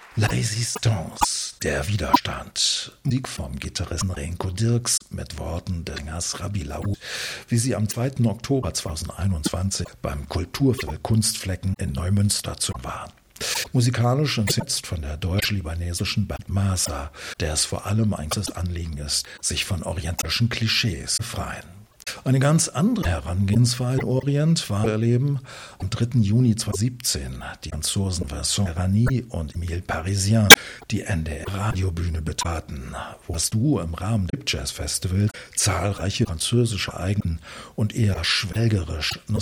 La Résistance, der Widerstand. Musik vom Gitarristen Renko Dirks mit Worten des Sängers Rabbi Laoud, wie sie am 2. Oktober 2021 beim Kulturfestival Kunstflecken in Neumünster zu waren. Musikalisch entsetzt von der deutsch-libanesischen Band Masa, der es vor allem ein großes Anliegen ist, sich von orientalischen Klischees zu befreien. Eine ganz andere Herangehensweise im Orient war zu erleben am 3. Juni 2017 die Franzosen Vincent Rani und Emile Parisien die NDR-Radiobühne betraten, wo das Duo im Rahmen des Jazz Festivals zahlreiche französische Eigen und eher schwelgerisch